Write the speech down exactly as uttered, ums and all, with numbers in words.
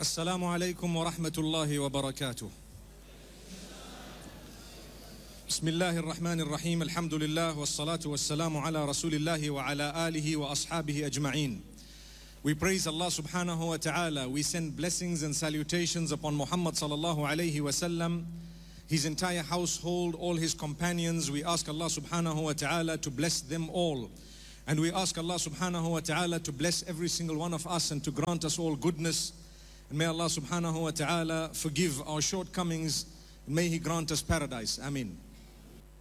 Assalamu alaikum wa rahmatullahi wa barakatuh. Bismillahir Rahmanir Rahim. Alhamdulillah wa salatu wa salamu ala Rasulillahi wa ala alihi wa ashabihi ajma'een. We praise Allah subhanahu wa ta'ala. We send blessings and salutations upon Muhammad sallallahu alayhi wa sallam, his entire household, all his companions. We ask Allah subhanahu wa ta'ala to bless them all. And we ask Allah subhanahu wa ta'ala to bless every single one of us and to grant us all goodness. And may Allah subhanahu wa ta'ala forgive our shortcomings. And may He grant us paradise. Ameen.